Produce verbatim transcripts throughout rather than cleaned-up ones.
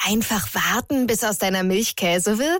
Einfach warten, bis aus deiner Milch Käse wird?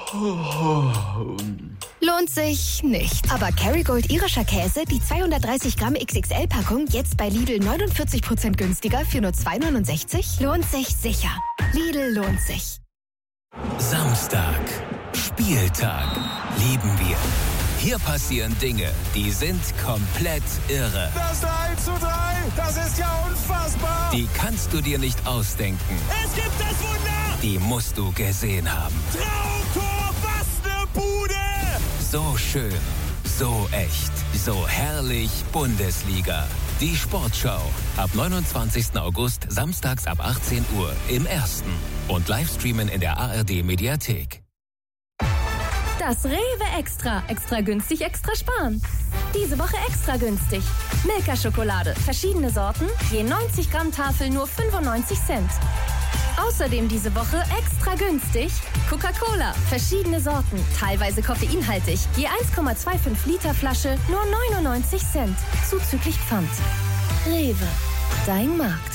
Lohnt sich nicht. Aber Kerrygold irischer Käse, die zweihundertdreißig Gramm X X L-Packung, jetzt bei Lidl neunundvierzig Prozent günstiger für nur zwei neunundsechzig? Lohnt sich sicher. Lidl lohnt sich. Samstag. Spieltag. Lieben wir. Hier passieren Dinge, die sind komplett irre. Das drei zu drei, das ist ja unfassbar. Die kannst du dir nicht ausdenken. Es gibt das Wunder. Die musst du gesehen haben. Traumtor, was ne Bude. So schön, so echt, so herrlich Bundesliga. Die Sportschau. Ab neunundzwanzigsten August, samstags ab achtzehn Uhr im Ersten. Und Livestreamen in der A R D-Mediathek. Das Rewe Extra. Extra günstig, extra sparen. Diese Woche extra günstig. Milka-Schokolade. Verschiedene Sorten. Je neunzig Gramm Tafel nur fünfundneunzig Cent. Außerdem diese Woche extra günstig. Coca-Cola. Verschiedene Sorten. Teilweise koffeinhaltig. Je eins Komma fünfundzwanzig Liter Flasche nur neunundneunzig Cent. Zuzüglich Pfand. Rewe. Dein Markt.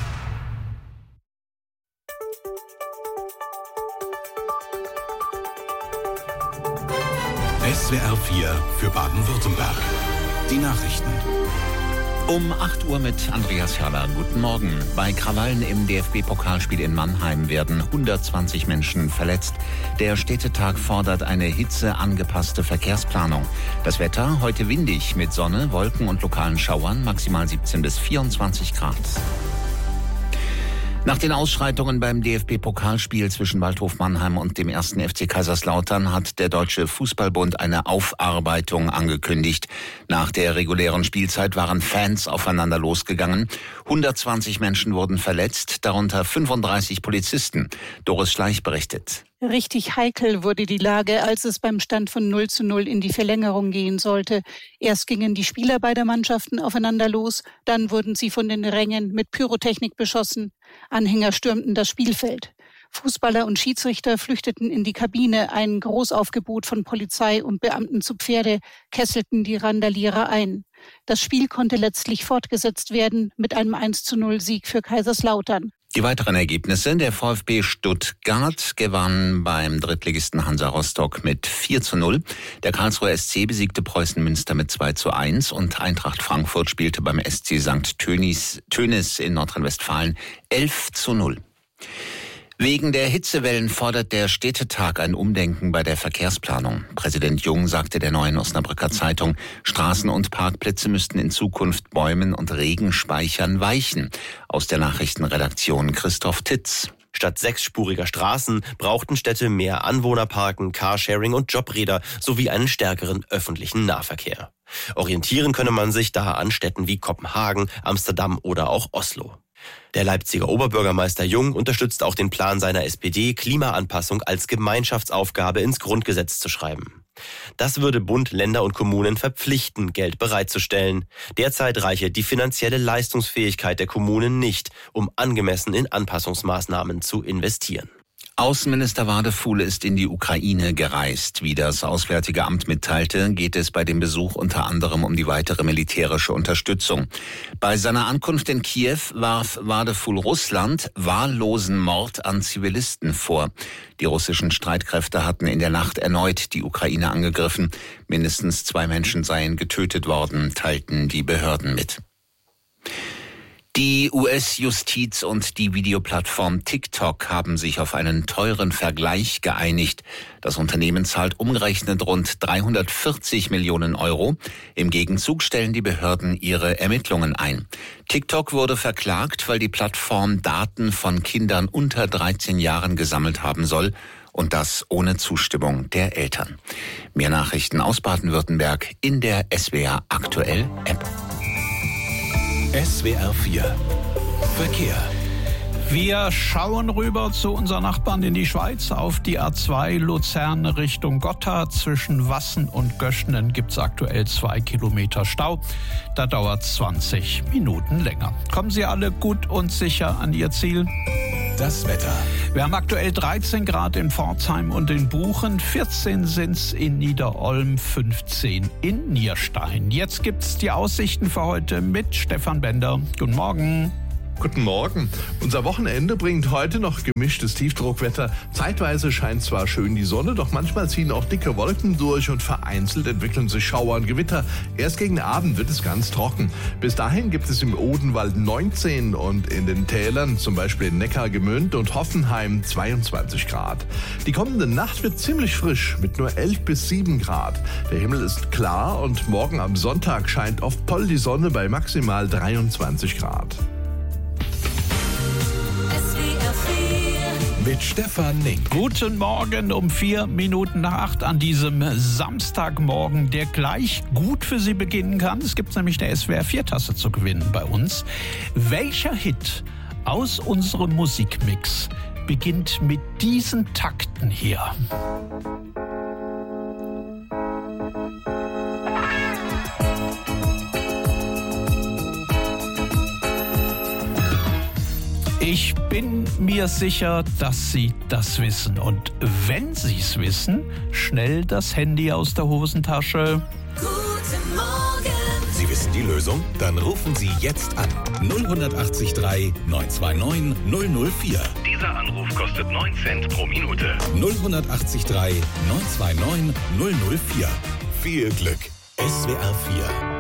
S W R vier für Baden-Württemberg. Die Nachrichten. Um acht Uhr mit Andreas Herrler. Guten Morgen. Bei Krawallen im D F B-Pokalspiel in Mannheim werden hundertzwanzig Menschen verletzt. Der Städtetag fordert eine hitzeangepasste Verkehrsplanung. Das Wetter heute windig mit Sonne, Wolken und lokalen Schauern, maximal siebzehn bis vierundzwanzig Grad. Nach den Ausschreitungen beim D F B-Pokalspiel zwischen Waldhof Mannheim und dem ersten F C Kaiserslautern hat der Deutsche Fußballbund eine Aufarbeitung angekündigt. Nach der regulären Spielzeit waren Fans aufeinander losgegangen. hundertzwanzig Menschen wurden verletzt, darunter fünfunddreißig Polizisten. Doris Schleich berichtet. Richtig heikel wurde die Lage, als es beim Stand von null zu null in die Verlängerung gehen sollte. Erst gingen die Spieler beider Mannschaften aufeinander los, dann wurden sie von den Rängen mit Pyrotechnik beschossen. Anhänger stürmten das Spielfeld. Fußballer und Schiedsrichter flüchteten in die Kabine. Ein Großaufgebot von Polizei und Beamten zu Pferde kesselten die Randalierer ein. Das Spiel konnte letztlich fortgesetzt werden mit einem eins zu null Sieg für Kaiserslautern. Die weiteren Ergebnisse: Der VfB Stuttgart gewann beim Drittligisten Hansa Rostock mit vier zu null. Der Karlsruher S C besiegte Preußen Münster mit zwei zu eins und Eintracht Frankfurt spielte beim S C Sankt Tönis, Tönis in Nordrhein-Westfalen elf zu null. Wegen der Hitzewellen fordert der Städtetag ein Umdenken bei der Verkehrsplanung. Präsident Jung sagte der Neuen Osnabrücker Zeitung, Straßen und Parkplätze müssten in Zukunft Bäumen und Regenspeichern weichen. Aus der Nachrichtenredaktion Christoph Titz. Statt sechsspuriger Straßen brauchten Städte mehr Anwohnerparken, Carsharing und Jobräder sowie einen stärkeren öffentlichen Nahverkehr. Orientieren könne man sich da an Städten wie Kopenhagen, Amsterdam oder auch Oslo. Der Leipziger Oberbürgermeister Jung unterstützt auch den Plan seiner S P D, Klimaanpassung als Gemeinschaftsaufgabe ins Grundgesetz zu schreiben. Das würde Bund, Länder und Kommunen verpflichten, Geld bereitzustellen. Derzeit reiche die finanzielle Leistungsfähigkeit der Kommunen nicht, um angemessen in Anpassungsmaßnahmen zu investieren. Außenminister Wadefuhle ist in die Ukraine gereist. Wie das Auswärtige Amt mitteilte, geht es bei dem Besuch unter anderem um die weitere militärische Unterstützung. Bei seiner Ankunft in Kiew warf Wadefuhl Russland wahllosen Mord an Zivilisten vor. Die russischen Streitkräfte hatten in der Nacht erneut die Ukraine angegriffen. Mindestens zwei Menschen seien getötet worden, teilten die Behörden mit. Die U S-Justiz und die Videoplattform TikTok haben sich auf einen teuren Vergleich geeinigt. Das Unternehmen zahlt umgerechnet rund dreihundertvierzig Millionen Euro. Im Gegenzug stellen die Behörden ihre Ermittlungen ein. TikTok wurde verklagt, weil die Plattform Daten von Kindern unter dreizehn Jahren gesammelt haben soll. Und das ohne Zustimmung der Eltern. Mehr Nachrichten aus Baden-Württemberg in der S W R Aktuell App. S W R vier Verkehr. Wir schauen rüber zu unseren Nachbarn in die Schweiz. Auf die A zwei Luzern Richtung Gotthard. Zwischen Wassen und Göschnen gibt es aktuell zwei Kilometer Stau. Da dauert es zwanzig Minuten länger. Kommen Sie alle gut und sicher an Ihr Ziel. Das Wetter. Wir haben aktuell dreizehn Grad in Pforzheim und in Buchen, vierzehn sind's in Niederolm, fünfzehn in Nierstein. Jetzt gibt's die Aussichten für heute mit Stefan Bender. Guten Morgen. Guten Morgen. Unser Wochenende bringt heute noch gemischtes Tiefdruckwetter. Zeitweise scheint zwar schön die Sonne, doch manchmal ziehen auch dicke Wolken durch und vereinzelt entwickeln sich Schauer und Gewitter. Erst gegen Abend wird es ganz trocken. Bis dahin gibt es im Odenwald neunzehn und in den Tälern, zum Beispiel in Neckargemünd und Hoffenheim, zweiundzwanzig Grad. Die kommende Nacht wird ziemlich frisch mit nur elf bis sieben Grad. Der Himmel ist klar und morgen am Sonntag scheint oft toll die Sonne bei maximal dreiundzwanzig Grad. Mit Stefan Nink. Guten Morgen um vier Minuten nach acht an diesem Samstagmorgen, der gleich gut für Sie beginnen kann. Es gibt nämlich eine S W R vier Tasse zu gewinnen bei uns. Welcher Hit aus unserem Musikmix beginnt mit diesen Takten hier? Ich bin mir sicher, dass Sie das wissen. Und wenn Sie es wissen, schnell das Handy aus der Hosentasche. Guten Morgen. Sie wissen die Lösung? Dann rufen Sie jetzt an. null acht drei neun zwei neun null null vier. Dieser Anruf kostet neun Cent pro Minute. null acht drei neun zwei neun null null vier. Viel Glück. S W R vier.